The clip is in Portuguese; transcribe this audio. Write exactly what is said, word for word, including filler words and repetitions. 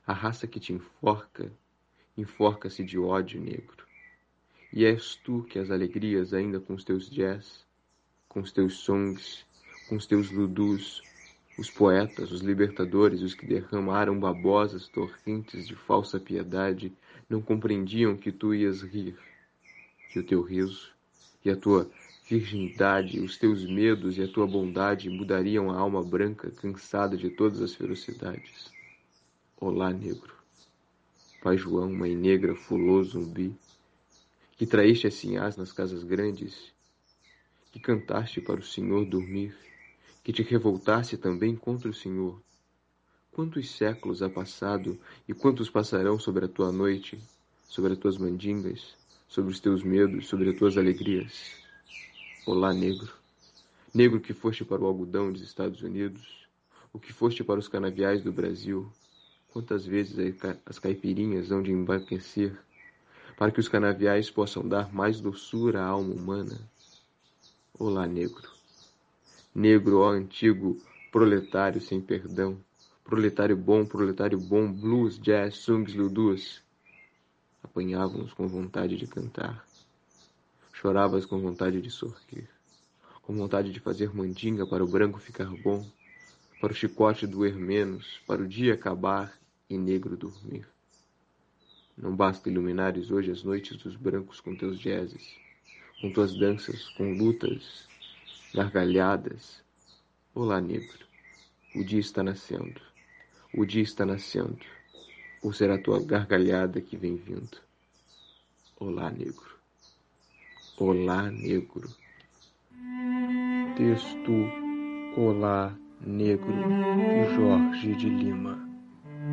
A raça que te enforca, enforca-se de ódio, negro. E és tu que as alegrias, ainda com os teus jazz, com os teus songs, com os teus ludus, os poetas, os libertadores, os que derramaram babosas torrentes de falsa piedade, não compreendiam que tu ias rir, que o teu riso e a tua virgindade, os teus medos e a tua bondade mudariam a alma branca cansada de todas as ferocidades. Olá, negro. Pai João, mãe negra, fulô, zumbi, que traíste as sinhás nas casas grandes, que cantaste para o Senhor dormir, que te revoltaste também contra o Senhor. Quantos séculos há passado e quantos passarão sobre a tua noite, sobre as tuas mandingas, sobre os teus medos, sobre as tuas alegrias? Olá, negro. Negro que foste para o algodão dos Estados Unidos, o que foste para os canaviais do Brasil. Quantas vezes as caipirinhas hão de embarquecer para que os canaviais possam dar mais doçura à alma humana? Olá, negro. Negro, ó antigo proletário sem perdão, proletário bom, proletário bom, blues, jazz, songs, ludus. Apanhávamos com vontade de cantar. Choravas com vontade de sorrir, com vontade de fazer mandinga para o branco ficar bom, para o chicote doer menos, para o dia acabar e negro dormir. Não basta iluminares hoje as noites dos brancos com teus jazzes, com tuas danças, com lutas, gargalhadas. Olá, negro. O dia está nascendo. O dia está nascendo. Ou será a tua gargalhada que vem vindo? Olá, negro. Olá, negro. Texto Olá, Negro, de Jorge de Lima.